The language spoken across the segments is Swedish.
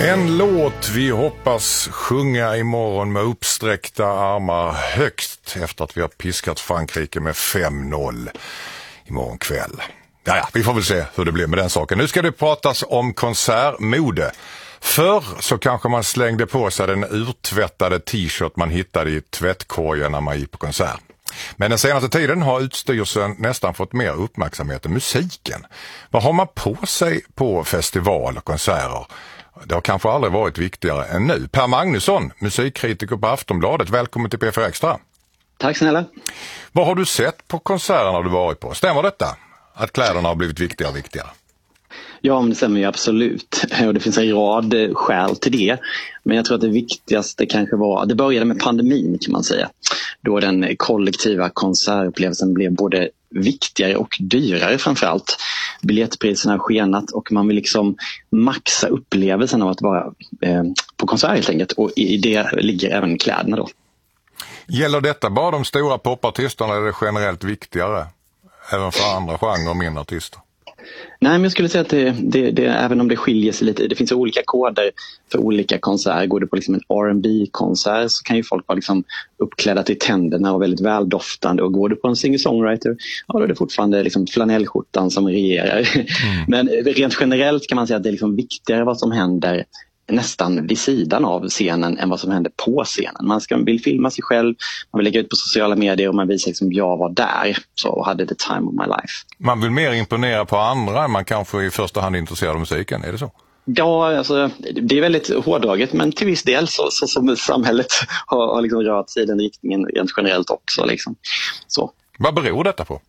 En låt vi hoppas sjunga imorgon med uppsträckta armar högt efter att vi har piskat Frankrike med 5-0 imorgon kväll. Ja, vi får väl se hur det blir med den saken. Nu ska det pratas om konsertmode. Förr så kanske man slängde på sig den urtvättade t-shirt man hittade i tvättkorgen när man gick på konsert. Men den senaste tiden har utstyrseln nästan fått mer uppmärksamhet än musiken. Vad har man på sig på festival och konserter? Det har kanske aldrig varit viktigare än nu. Per Magnusson, musikkritiker på Aftonbladet. Välkommen till P4 Extra. Tack snälla. Vad har du sett på konserterna du varit på? Stämmer detta? Att kläderna har blivit viktigare och viktigare? Ja, men det stämmer ju absolut. Och det finns en rad skäl till det. Men jag tror att det viktigaste kanske var, det började med pandemin kan man säga. Då den kollektiva konsertupplevelsen blev både viktigare och dyrare framförallt. Biljettpriserna har skenat och man vill liksom maxa upplevelsen av att vara på konsert helt enkelt. Och i det ligger även kläderna då. Gäller detta bara de stora popartisterna eller är det generellt viktigare även för andra genrer och mindre artister? Nej, men jag skulle säga att det även om det skiljer sig lite, det finns olika koder för olika konserter. Går det på liksom en R&B-konsert så kan ju folk vara liksom uppklädda till tänderna och väldigt väldoftande. Och går det på en singer-songwriter, ja, då är det fortfarande liksom flanellskjortan som regerar. Men rent generellt kan man säga att det är liksom viktigare vad som händer nästan vid sidan av scenen än vad som händer på scenen. Man vill filma sig själv, man vill lägga ut på sociala medier och man visar liksom jag var där så och hade the time of my life. Man vill mer imponera på andra än man kanske i första hand är intresserad av musiken, är det så? Ja, alltså, det är väldigt hårdraget men till viss del så som samhället har liksom rört sig i den riktningen rent generellt också. Liksom. Så. Vad beror detta på?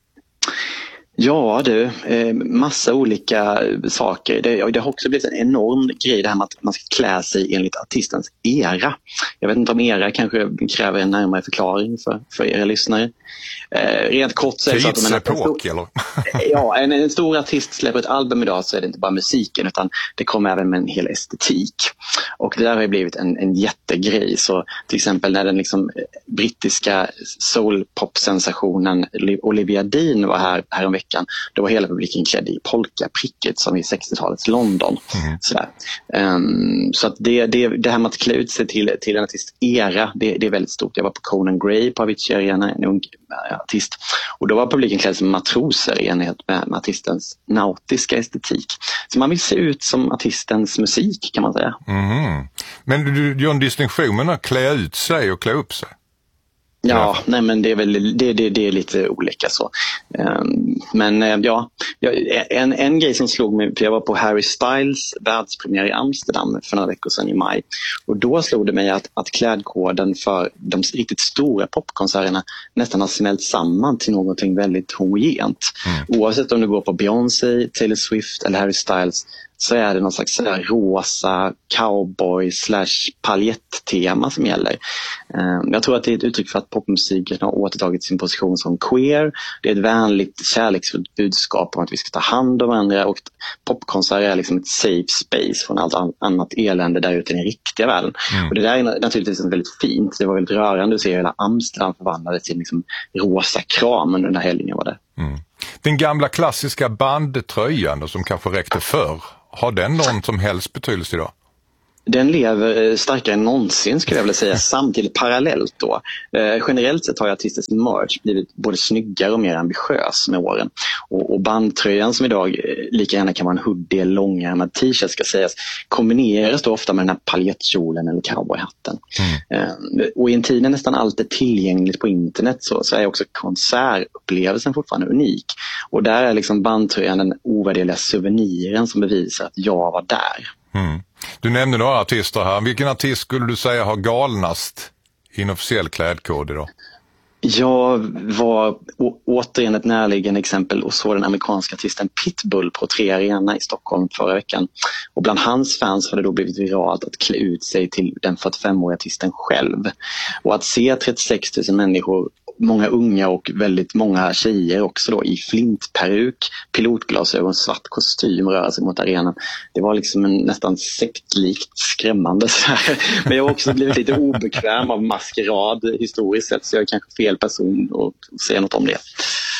Ja du, massa olika saker. Det har också blivit en enorm grej det här med att man ska klä sig enligt artistens era. Jag vet inte om era kanske kräver en närmare förklaring för era lyssnare. Rent kort så är det så att eller? Ja, en stor artist släpper ett album idag så är det inte bara musiken utan det kommer även med en hel estetik. Och det där har ju blivit en jättegrej. Så till exempel när den liksom brittiska soul-pop-sensationen Olivia Dean var här om veckan, då var hela publiken klädd i polka-pricket som i 60-talets London. Sådär. Så att det här med att klä ut sig till en artist era, det är väldigt stort. Jag var på Conan Gray på Avicii Arena, en ung artist. Och då var publiken klädd som matroser i enlighet med artistens nautiska estetik. Så man vill se ut som artistens musik kan man säga. Men du gör en distinktion med att klä ut sig och klä upp sig? Ja, nej men det är väl det är lite olika så. Men ja, en grej som slog mig, för jag var på Harry Styles världspremiär i Amsterdam för några veckor sedan i maj. Och då slog det mig att klädkoden för de riktigt stora popkonserterna nästan har smält samman till någonting väldigt homogent. Oavsett om du går på Beyoncé, Taylor Swift eller Harry Styles så är det någon slags rosa cowboy/paljett-tema som gäller. Jag tror att det är ett uttryck för att popmusiken har återtagit sin position som queer. Det är ett vänligt, kärleksfullt budskap om att vi ska ta hand om varandra och popkonserter är liksom ett safe space från allt annat elände där ute i den riktiga världen. Och det där är naturligtvis väldigt fint. Det var väldigt rörande att se hela Amsterdam förvandlades till liksom rosa kram under den här helgen var det. Den gamla klassiska bandtröjan som kanske räckte förr, har den någon som helst betydelse idag? Den lever starkare än någonsin skulle jag vilja säga, samtidigt parallellt då. Generellt sett har artistens merch blivit både snyggare och mer ambitiös med åren. Och bandtröjan som idag lika gärna kan vara en hoodie eller långärmad t-shirt ska sägas, kombineras då ofta med den här paljettkjolen eller cowboyhatten. Och i en tid när nästan allt är tillgängligt på internet så är också konsertupplevelsen fortfarande unik. Och där är liksom bandtröjan den ovärderliga souveniren som bevisar att jag var där. Du nämnde några artister här. Vilken artist skulle du säga har galnast inofficiell klädkod idag? Jag var återigen ett närliggande exempel och såg den amerikanska artisten Pitbull på 3 Arena i Stockholm förra veckan. Och bland hans fans har det då blivit viralt att klä ut sig till den 45-åriga artisten själv. Och att se 36 000 människor, många unga och väldigt många tjejer också då i flintperuk, pilotglasögon, svart kostym röra sig mot arenan. Det var liksom en nästan sektlikt skrämmande så här. Men jag har också blivit lite obekväm av maskerad historiskt sett så jag är kanske fel person att säga något om det.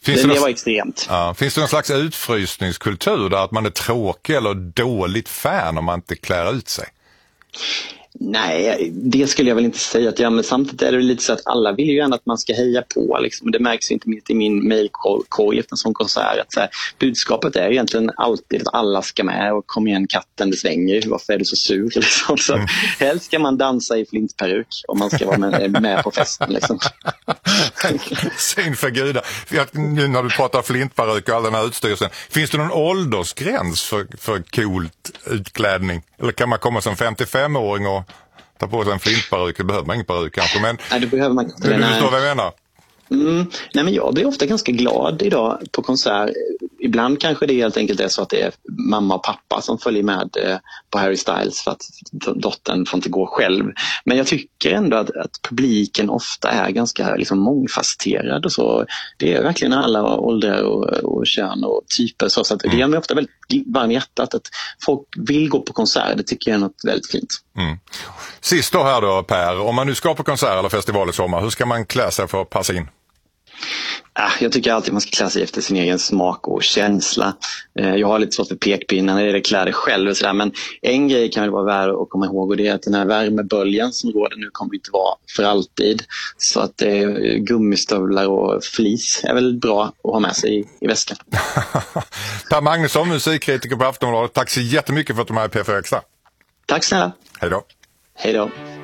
Det var extremt. Ja, finns det någon slags utfrysningskultur där att man är tråkig eller dåligt fan om man inte klär ut sig? Nej, det skulle jag väl inte säga. Men samtidigt är det lite så att alla vill ju gärna att man ska heja på. Liksom. Det märks inte minst i min mejlkorg efter en sån konsert. Att, så här, budskapet är egentligen alltid att alla ska med och kom igen katten, det svänger. Varför är du så sur? Liksom. Så helst ska man dansa i flintperuk om man ska vara med på festen. Liksom. Synd för gudar. Nu när du pratar flintperuk och all den här utstyrelsen. Finns det någon åldersgräns för coolt utklädning? Eller kan man komma som 55-åring och ta på sig en flintperuk? Det behöver man ingen peruk kanske. Men nej, det behöver man inte. Du förstår vad jag menar? Nej, men jag blir ofta ganska glad idag på konsert. Ibland kanske det helt enkelt är så att det är mamma och pappa som följer med på Harry Styles för att dottern får inte gå själv. Men jag tycker ändå att publiken ofta är ganska liksom mångfacetterad och så. Det är verkligen alla åldrar och kön och typer. Så att det gör mig ofta väldigt varm i hjärtat att folk vill gå på konsert. Det tycker jag är något väldigt fint. Sist då här då, Per. Om man nu ska på konsert eller festival i sommar, hur ska man klä sig för att passa in? Jag tycker alltid man ska klä sig efter sin egen smak och känsla. Jag har lite svårt för pekpinnar när det är kläder själv och sådär. Men en grej kan väl vara värd att komma ihåg och det är att den här värmeböljan som råder nu kommer inte vara för alltid. Så att gummistövlar och flis är väl bra att ha med sig i väskan. Per Magnusson, musikkritiker på Aftonbladet. Tack så jättemycket för att du är med i P4 Extra. Tack snälla. Hej då. Hej då.